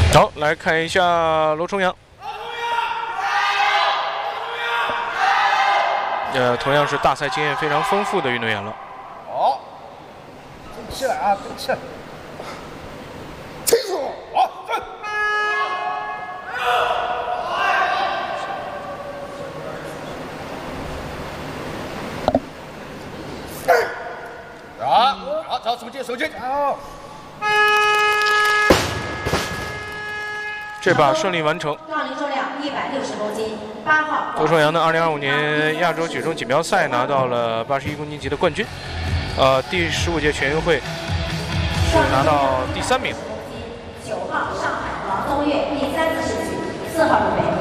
好，来看一下罗重阳。同样是大赛经验非常丰富的运动员了。 好，动起来啊，动起来！清楚，好，站。好，找手机，手机，好。 这把顺利完成。 杠铃重量160公斤，8号。 罗重阳的2025年亚洲举重锦标赛拿到了81公斤级的冠军，第15届全运会是拿到第3名。 9号上海王东岳第3次世举，4号入围。